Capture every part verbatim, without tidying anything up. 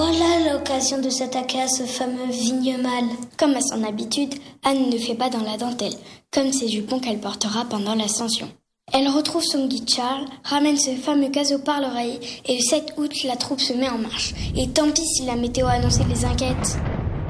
Voilà l'occasion de s'attaquer à ce fameux vignemal. Comme à son habitude, Anne ne fait pas dans la dentelle, comme ces jupons qu'elle portera pendant l'ascension. Elle retrouve son guide Charles, ramène ce fameux caseau par l'oreille, et le sept août, la troupe se met en marche. Et tant pis si la météo annoncée les inquiète.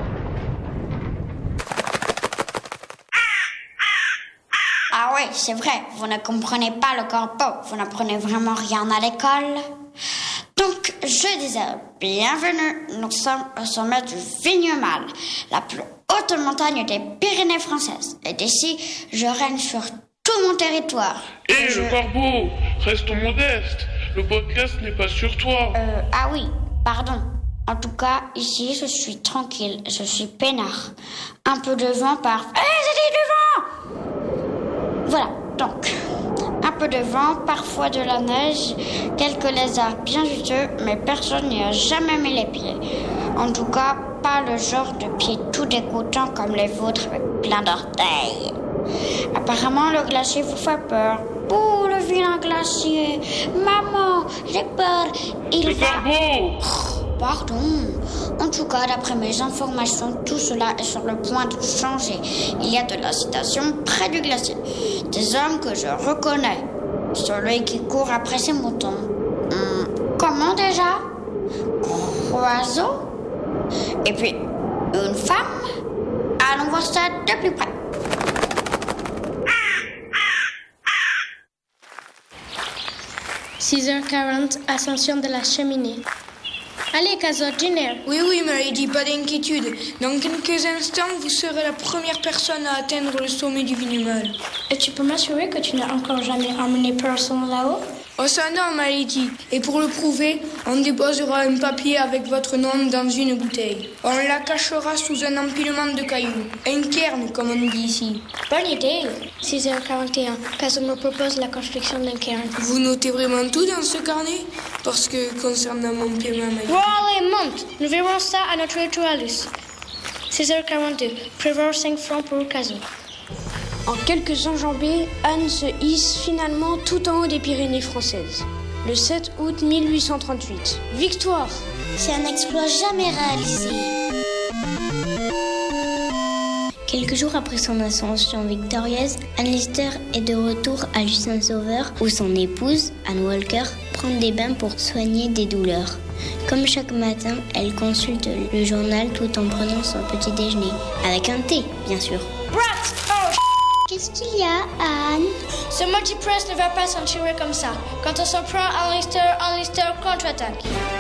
Ah oui, c'est vrai, vous ne comprenez pas le corbeau, vous n'apprenez vraiment rien à l'école. Donc, je disais, bienvenue, nous sommes au sommet du Vignemal, la plus haute montagne des Pyrénées françaises. Et d'ici, je règne sur tout mon territoire. Hé, hey, je... le corbeau, restons modestes, le podcast n'est pas sur toi. Euh, ah oui, pardon. En tout cas, ici, je suis tranquille, je suis peinard. Un peu de vent par... Hé, hey, j'ai dit du vent! Voilà, donc... Un peu de vent, parfois de la neige, quelques lézards bien juteux, mais personne n'y a jamais mis les pieds. En tout cas, pas le genre de pieds tout dégoûtants comme les vôtres avec plein d'orteils. Apparemment, le glacier vous fait peur. Oh, le vilain glacier. Maman, j'ai peur. Il le va... corbeau! Pardon. En tout cas, d'après mes informations, tout cela est sur le point de changer. Il y a de l'agitation près du glacier. Des hommes que je reconnais. Celui qui court après ses moutons. Hum, comment déjà? Croiseau? Et puis, une femme? Allons voir ça de plus près. six heures quarante, ascension de la cheminée. Allez, Caso, Jenner. Oui, oui, Mary, pas d'inquiétude. Dans quelques instants, vous serez la première personne à atteindre le sommet du Vignemal. Et tu peux m'assurer que tu n'as encore jamais emmené personne là-haut? Oh ça non, Mary. Et pour le prouver, on déposera un papier avec votre nom dans une bouteille. On la cachera sous un empilement de cailloux. Un cairn, comme on dit ici. Bonne idée. six heures quarante et un. Caso me propose la construction d'un cairn. Vous notez vraiment tout dans ce carnet? Parce que concernant mon paiement, Mary... Bon, allez, monte. Nous verrons ça à notre ritualus. six heures quarante-deux. Prévoir cinq francs pour Caso. En quelques enjambées, Anne se hisse finalement tout en haut des Pyrénées françaises. Le sept août mille huit cent trente-huit. Victoire! C'est un exploit jamais réalisé. Quelques jours après son ascension victorieuse, Anne Lister est de retour à Lucin-Sauveur où son épouse, Anne Walker, prend des bains pour soigner des douleurs. Comme chaque matin, elle consulte le journal tout en prenant son petit déjeuner. Avec un thé, bien sûr. Qu'est-ce qu'il y a, Anne? Ce multipress ne va pas s'en tirer comme ça. Quand on s'en prend à Lister, en Lister contre-attaque.